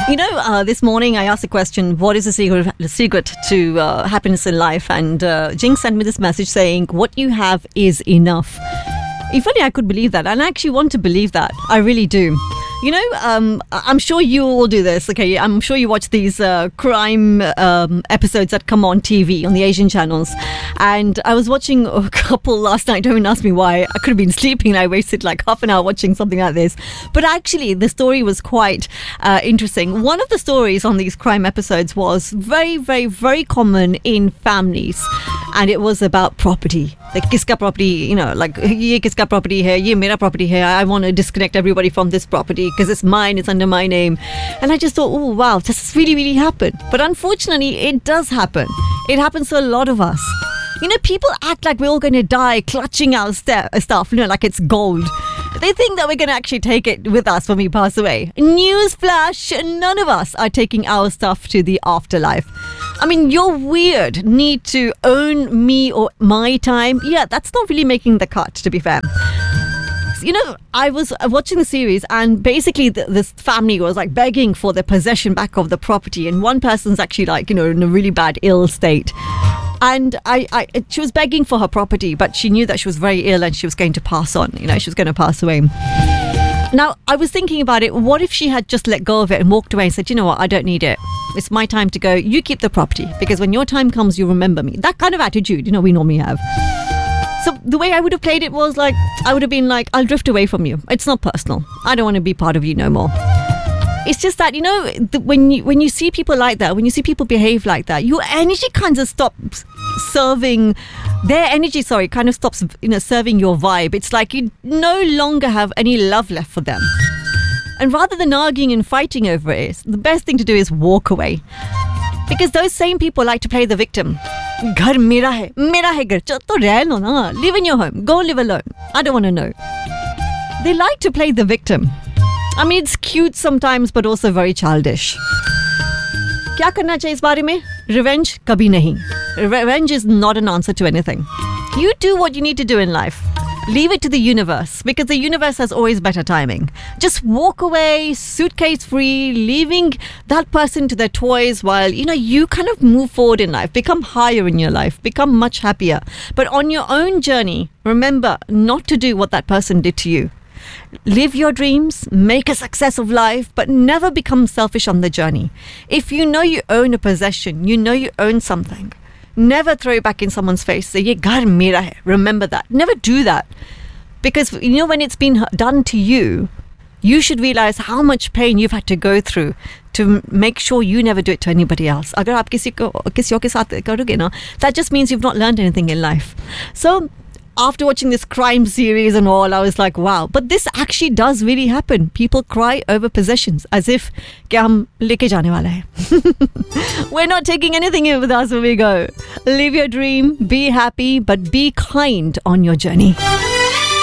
This morning I asked the question, what is the secret to happiness in life? And Jinx sent me this message saying, what you have is enough. If only I could believe that. And I actually want to believe that. I really do. I'm sure you all do this, okay? I'm sure you watch these crime episodes that come on TV, on the Asian channels. And I was watching a couple last night. Don't ask me why. I could have been sleeping and I wasted like half an hour watching something like this. But actually, the story was quite interesting. One of the stories on these crime episodes was very, very, very common in families. And it was about property. Like, kiska property, like, ye kiska property hai, ye mera property hai. I want to disconnect everybody from this property because it's mine, it's under my name. And I just thought, oh, wow, does this really, really happen? But unfortunately, it does happen. It happens to a lot of us. People act like we're all going to die clutching our stuff, like it's gold. They think that we're going to actually take it with us when we pass away. Newsflash, none of us are taking our stuff to the afterlife. I mean, your weird need to own me or my time, that's not really making the cut, to be fair. I was watching the series and basically this family was like begging for their possession back of the property, and one person's actually like, in a really bad ill state. And she was begging for her property, but she knew that she was very ill and she was going to pass on, she was going to pass away. Now, I was thinking about it. What if she had just let go of it and walked away and said, you know what, I don't need it. It's my time to go. You keep the property because when your time comes, you remember me. That kind of attitude, we normally have. So the way I would have played it was like, I would have been like, I'll drift away from you. It's not personal. I don't want to be part of you no more. It's just that, when you see people like that, when you see people behave like that, your energy kind of stops serving, their energy, kind of stops, serving your vibe. It's like you no longer have any love left for them. And rather than arguing and fighting over it, the best thing to do is walk away. Because those same people like to play the victim. Ghar mera hai ghar, to reh lo na. Live in your home, go live alone. I don't want to know. They like to play the victim. I mean, it's cute sometimes, but also very childish. क्या करना चाहिए इस बारे में? Revenge कभी नहीं. Revenge is not an answer to anything. You do what you need to do in life. Leave it to the universe, because the universe has always better timing. Just walk away, suitcase free, leaving that person to their toys while, you kind of move forward in life, become higher in your life, become much happier. But on your own journey, remember not to do what that person did to you. Live your dreams, make a success of life, but never become selfish on the journey. If you know you own a possession, you know you own something, never throw it back in someone's face. Say, ye ghar mera hai. Remember that. Never do that. Because, when it's been done to you, you should realize how much pain you've had to go through to make sure you never do it to anybody else. Agar aap kisi aur ke saath karoge na, that just means you've not learned anything in life. So, after watching this crime series and all, I was like, wow. But this actually does really happen. People cry over possessions as if kya hum leke jaane wala hai. We're not taking anything in with us when we go. Live your dream, be happy, but be kind on your journey.